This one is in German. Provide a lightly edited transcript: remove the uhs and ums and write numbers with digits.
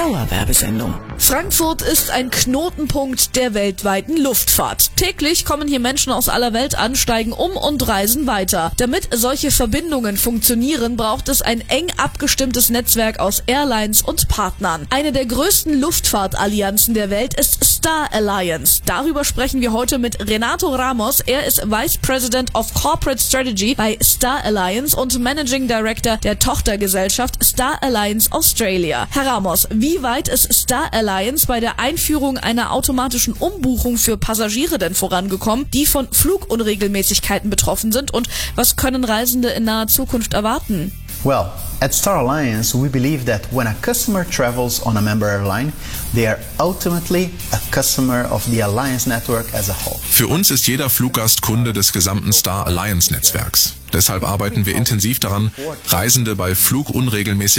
Dauerwerbesendung. Frankfurt ist ein Knotenpunkt der weltweiten Luftfahrt. Täglich kommen hier Menschen aus aller Welt an, steigen um und reisen weiter. Damit solche Verbindungen funktionieren, braucht es ein eng abgestimmtes Netzwerk aus Airlines und Partnern. Eine der größten Luftfahrtallianzen der Welt ist Star Alliance. Darüber sprechen wir heute mit Renato Ramos. Er ist Vice President of Corporate Strategy bei Star Alliance und Managing Director der Tochtergesellschaft Star Alliance Australia. Herr Ramos, wie weit ist Star Alliance bei der Einführung einer automatischen Umbuchung für Passagiere denn vorangekommen, die von Flugunregelmäßigkeiten betroffen sind, und was können Reisende in naher Zukunft erwarten? Well, at Star Alliance, we believe that when a customer travels on a member airline, they are ultimately a customer of the Alliance network as a whole. Für uns ist jeder Fluggast Kunde des gesamten Star Alliance Netzwerks. Deshalb arbeiten wir intensiv daran, Reisende bei Flugunregelmäßigkeiten